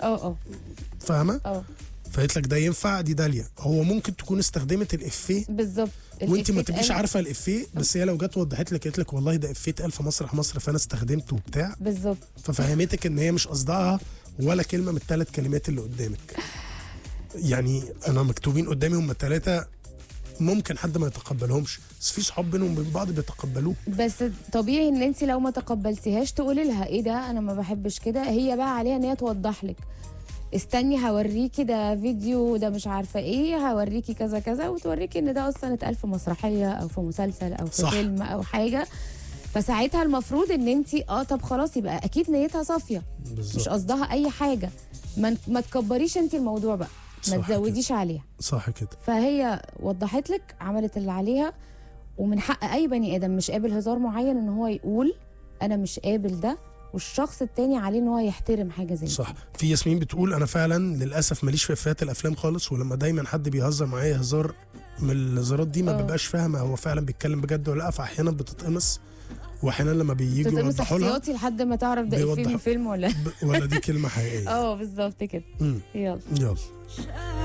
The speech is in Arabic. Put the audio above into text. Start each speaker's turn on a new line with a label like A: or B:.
A: فاهمه؟ فقلت لك ده ينفع، دي داليا. هو ممكن تكون استخدمت الافيه
B: بالظبط
A: وانت ما تبقيش عارفه الافيه، بس هي لو جت وضحت لك قالت لك والله ده افيه اتقال في مسرح مصر فانا استخدمته وبتاع،
B: بالظبط،
A: ففهمتك ان هي مش قصدها ولا كلمه من الثلاث كلمات اللي قدامك. يعني انا مكتوبين قدامي هم الثلاثه، ممكن حد ما يتقبلهمش، بس في صحاب بينهم وبين بعض بيتقبلوه.
B: بس طبيعي ان انت لو ما تقبلتيهاش تقولي لها ايه ده، انا ما بحبش كده. هي بقى عليها ان هي توضح لك، استني هوريكي ده فيديو، ده مش عارفه ايه، هوريكي كذا كذا، وتوريكي ان ده اصلا اتقال في مسرحيه او في مسلسل او في فيلم او حاجه. فساعتها المفروض ان انت طب خلاص، يبقى اكيد نيتها صافيه، مش قصدها اي حاجه. ما تكبريش انت الموضوع بقى، ما تزوديش عليها.
A: صح كده.
B: فهي وضحت لك، عملت اللي عليها. ومن حق اي بني ادم مش قابل هزار معين ان هو يقول انا مش قابل ده، والشخص التاني عليه ان هو يحترم حاجه زي
A: صح. في ياسمين بتقول انا فعلا للاسف ماليش في افيهات الافلام خالص، ولما دايما حد بيهزر معايا هزار من الهزارات دي ما ببقاش فاهمه هو فعلا بيتكلم بجد ولا لا، فاحيانا بتتقمص، واحيانا لما بييجوا يوضحوا لها
B: احتياطي لحد ما تعرف ده افيه من فيلم ولا
A: ولا دي كلمه حقيقيه.
B: بالظبط كده. يلا